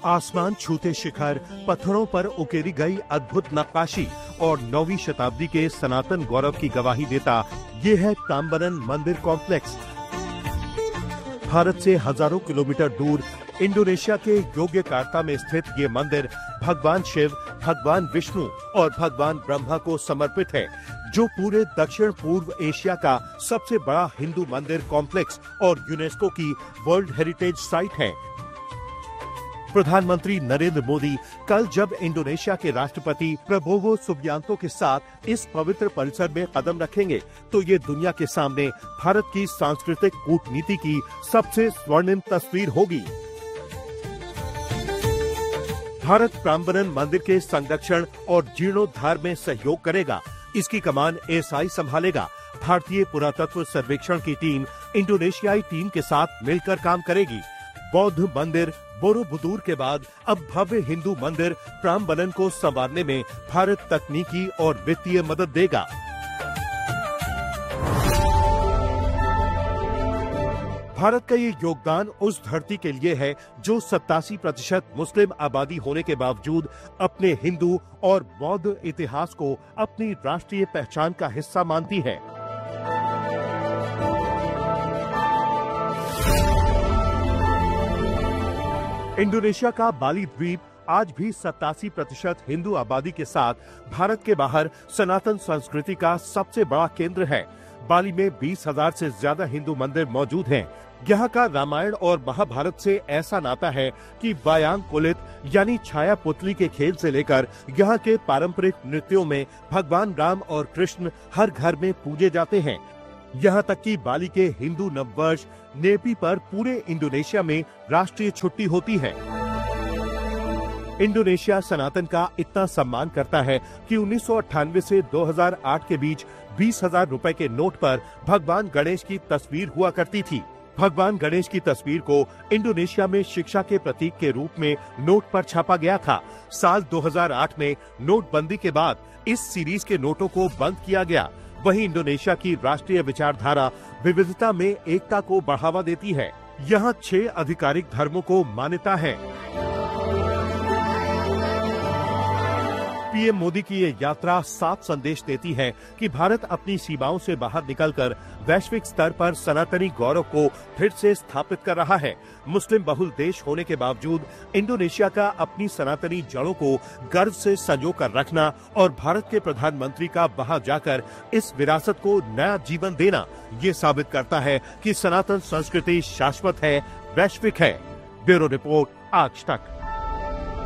आसमान छूते शिखर, पत्थरों पर उकेरी गई अद्भुत नक्काशी और 9वीं शताब्दी के सनातन गौरव की गवाही देता ये है प्राम्बरन मंदिर कॉम्प्लेक्स। भारत से हजारों किलोमीटर दूर इंडोनेशिया के योग्यकार्ता में स्थित ये मंदिर भगवान शिव, भगवान विष्णु और भगवान ब्रह्मा को समर्पित है, जो पूरे दक्षिण पूर्व एशिया का सबसे बड़ा हिंदू मंदिर कॉम्प्लेक्स और यूनेस्को की वर्ल्ड हेरिटेज साइट है। प्रधानमंत्री नरेंद्र मोदी कल जब इंडोनेशिया के राष्ट्रपति प्रबोवो सुबियांतो के साथ इस पवित्र परिसर में कदम रखेंगे, तो ये दुनिया के सामने भारत की सांस्कृतिक कूटनीति की सबसे स्वर्णिम तस्वीर होगी। भारत प्राम्बरन मंदिर के संरक्षण और जीर्णोद्धार में सहयोग करेगा। इसकी कमान एएसआई संभालेगा। भारतीय पुरातत्व सर्वेक्षण की टीम इंडोनेशियाई टीम के साथ मिलकर काम करेगी। बौद्ध मंदिर बोरोबुदुर के बाद अब भव्य हिंदू मंदिर प्राम्बरन को संवारने में भारत तकनीकी और वित्तीय मदद देगा। भारत का ये योगदान उस धरती के लिए है जो 87% मुस्लिम आबादी होने के बावजूद अपने हिंदू और बौद्ध इतिहास को अपनी राष्ट्रीय पहचान का हिस्सा मानती है। इंडोनेशिया का बाली द्वीप आज भी 87% हिंदू आबादी के साथ भारत के बाहर सनातन संस्कृति का सबसे बड़ा केंद्र है। बाली में 20,000 से ज्यादा हिंदू मंदिर मौजूद हैं। यहाँ का रामायण और महाभारत से ऐसा नाता है कि वायांग कुलित यानी छाया पुतली के खेल से लेकर यहाँ के पारंपरिक नृत्यों में भगवान राम और कृष्ण हर घर में पूजे जाते हैं। यहाँ तक कि बाली के हिंदू नववर्ष नेपी पर पूरे इंडोनेशिया में राष्ट्रीय छुट्टी होती है। इंडोनेशिया सनातन का इतना सम्मान करता है कि 1998 से 2008 के बीच 20,000 रुपए के नोट पर भगवान गणेश की तस्वीर हुआ करती थी। भगवान गणेश की तस्वीर को इंडोनेशिया में शिक्षा के प्रतीक के रूप में नोट पर छापा गया था। साल 2008 में नोटबंदी के बाद इस सीरीज के नोटों को बंद किया गया। वहीं इंडोनेशिया की राष्ट्रीय विचारधारा विविधता में एकता को बढ़ावा देती है। यहाँ 6 आधिकारिक धर्मों को मान्यता है। पीएम मोदी की ये यात्रा साफ संदेश देती है कि भारत अपनी सीमाओं से बाहर निकलकर वैश्विक स्तर पर सनातनी गौरव को फिर से स्थापित कर रहा है। मुस्लिम बहुल देश होने के बावजूद इंडोनेशिया का अपनी सनातनी जड़ों को गर्व से संजो कर रखना और भारत के प्रधानमंत्री का वहां जाकर इस विरासत को नया जीवन देना, ये साबित करता है कि सनातन संस्कृति शाश्वत है, वैश्विक है। ब्यूरो रिपोर्ट, आज तक।